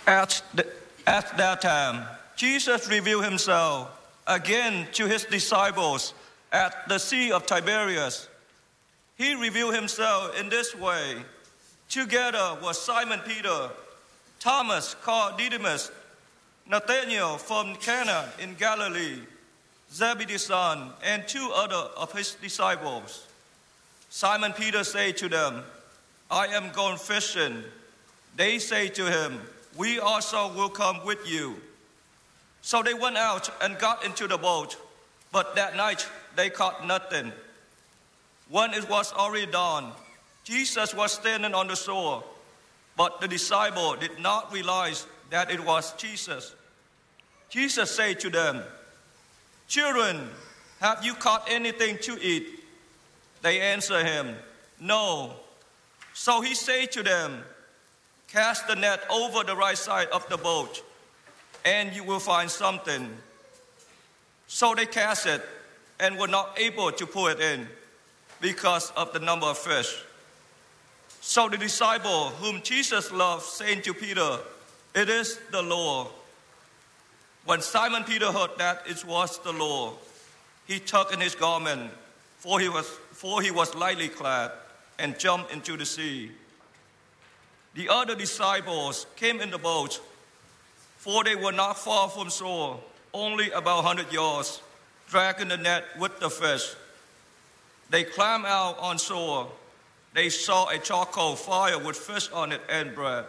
At, at that time, Jesus revealed himself again to his disciples at the Sea of Tiberias. He revealed himself in this way. Together were Simon Peter, Thomas called Didymus, Nathanael from Cana in Galilee, Zebedee's son, and two other of his disciples. Simon Peter said to them, "I am going fishing." They say to him, "We also will come with you." So they went out and got into the boat, but that night they caught nothing. When it was already dawn, Jesus was standing on the shore, but the disciples did not realize that it was Jesus. Jesus said to them, "Children, have you caught anything to eat?" They answered him, "No." So he said to them, "Cast the net over the right side of the boat, and you will find something." So they cast it and were not able to pull it in because of the number of fish. So the disciple whom Jesus loved said to Peter, "It is the Lord." When Simon Peter heard that it was the Lord, he tugged in his garment, for he was lightly clad, and jumped into the sea. The other disciples came in the boat, for they were not far from shore, only about 100 yards, dragging the net with the fish. They climbed out on shore. They saw a charcoal fire with fish on it and bread.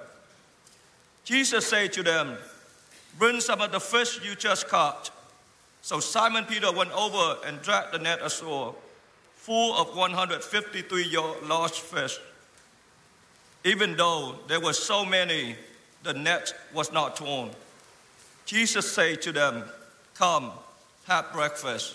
Jesus said to them, "Bring some of the fish you just caught." So Simon Peter went over and dragged the net ashore, full of 153 large fish. Even though there were so many, the net was not torn. Jesus said to them, "Come, have breakfast."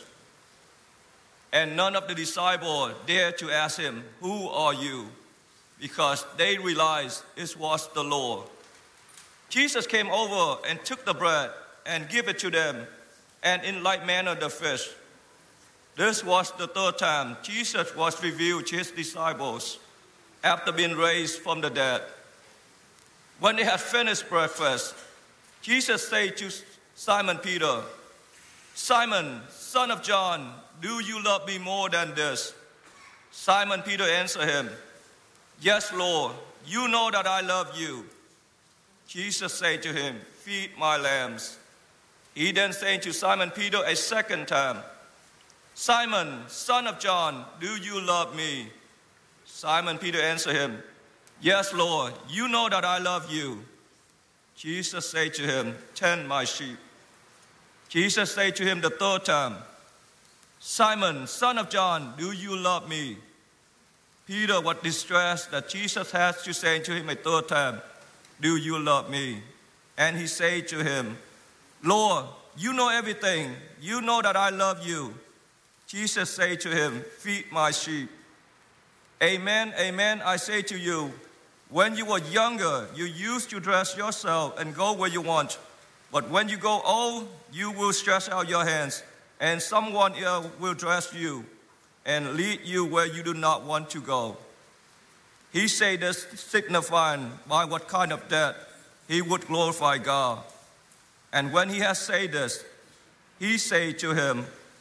And none of the disciples dared to ask him, "Who are you?" because they realized it was the Lord. Jesus came over and took the bread and gave it to them, and in like manner the fish. This was the third time Jesus was revealed to his disciples after being raised from the dead. When they had finished breakfast, Jesus said to Simon Peter, "Simon, son of John, do you love me more than this?" Simon Peter answered him, "Yes, Lord, you know that I love you." Jesus said to him, "Feed my lambs." He then said to Simon Peter a second time, "Simon, son of John, do you love me?" Simon Peter answered him, "Yes, Lord, you know that I love you." Jesus said to him, "Tend my sheep." Jesus said to him the third time, "Simon, son of John, do you love me?" Peter was distressed that Jesus had to say to him a third time, "Do you love me?" And he said to him, "Lord, you know everything. You know that I love you." Jesus said to him, "Feed my sheep. Amen, amen, I say to you, when you were younger, you used to dress yourself and go where you want. But when you go old, you will stretch out your hands, and someone else will dress you and lead you where you do not want to go." He said this, signifying by what kind of death he would glorify God. And when he had said this, he said to him,